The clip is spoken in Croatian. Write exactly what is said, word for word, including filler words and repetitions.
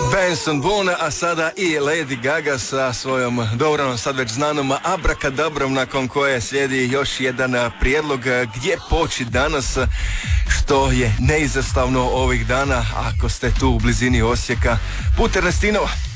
Benson Boone, a sada i Lady Gaga sa svojom dobrom, sad već znanom Abrakadabrom, nakon koje slijedi još jedan prijedlog gdje poći danas, što je neizostavno ovih dana ako ste tu u blizini Osijeka. Put Ernestinova.